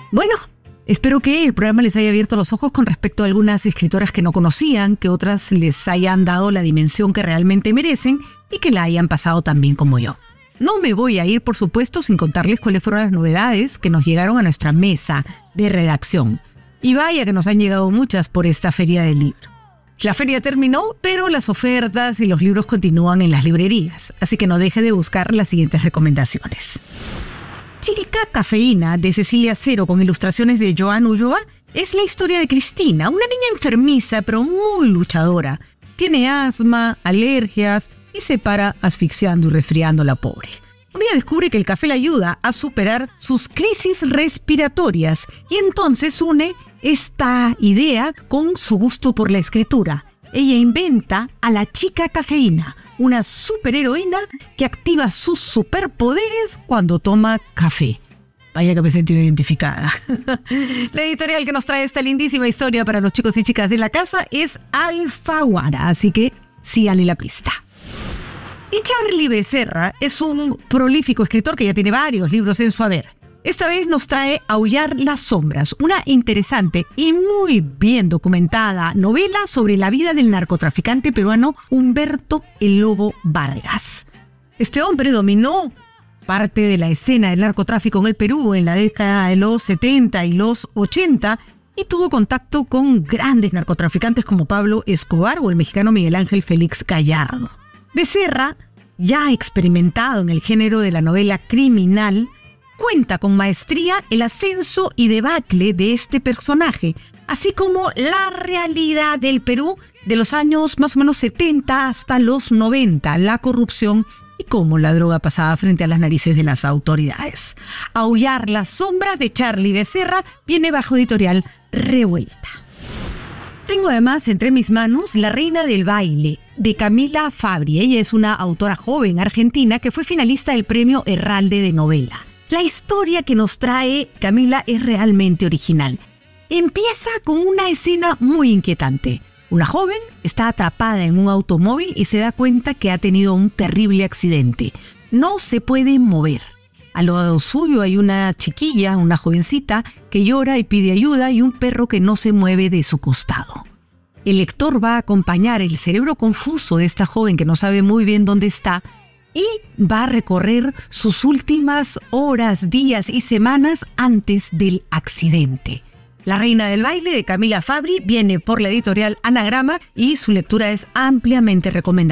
Bueno, espero que el programa les haya abierto los ojos con respecto a algunas escritoras que no conocían, que otras les hayan dado la dimensión que realmente merecen y que la hayan pasado tan bien como yo. No me voy a ir, por supuesto, sin contarles cuáles fueron las novedades que nos llegaron a nuestra mesa de redacción. Y vaya que nos han llegado muchas por esta feria del libro. La feria terminó, pero las ofertas y los libros continúan en las librerías, así que no deje de buscar las siguientes recomendaciones. Chica Cafeína, de Cecilia Cero, con ilustraciones de Joan Ulloa, es la historia de Cristina, una niña enfermiza pero muy luchadora. Tiene asma, alergias y se para asfixiando y resfriando a la pobre. Un día descubre que el café le ayuda a superar sus crisis respiratorias y entonces une esta idea con su gusto por la escritura. Ella inventa a la Chica Cafeína, una superheroína que activa sus superpoderes cuando toma café. Vaya que me sentí identificada. La editorial que nos trae esta lindísima historia para los chicos y chicas de la casa es Alfaguara, así que síganle la pista. Y Charlie Becerra es un prolífico escritor que ya tiene varios libros en su haber. Esta vez nos trae Aullar las sombras, una interesante y muy bien documentada novela sobre la vida del narcotraficante peruano Humberto El Lobo Vargas. Este hombre dominó parte de la escena del narcotráfico en el Perú en la década de los 70 y los 80 y tuvo contacto con grandes narcotraficantes como Pablo Escobar o el mexicano Miguel Ángel Félix Gallardo. Becerra, ya experimentado en el género de la novela criminal, cuenta con maestría el ascenso y debacle de este personaje, así como la realidad del Perú de los años más o menos 70 hasta los 90, la corrupción y cómo la droga pasaba frente a las narices de las autoridades. Aullar las sombras de Charlie Becerra viene bajo editorial Revuelta. Tengo además entre mis manos La Reina del Baile, de Camila Fabri. Ella es una autora joven argentina que fue finalista del premio Herralde de novela. La historia que nos trae Camila es realmente original. Empieza con una escena muy inquietante. Una joven está atrapada en un automóvil y se da cuenta que ha tenido un terrible accidente. No se puede mover. Al lado suyo hay una chiquilla, una jovencita, que llora y pide ayuda y un perro que no se mueve de su costado. El lector va a acompañar el cerebro confuso de esta joven que no sabe muy bien dónde está y va a recorrer sus últimas horas, días y semanas antes del accidente. La Reina del Baile de Camila Fabri viene por la editorial Anagrama y su lectura es ampliamente recomendada.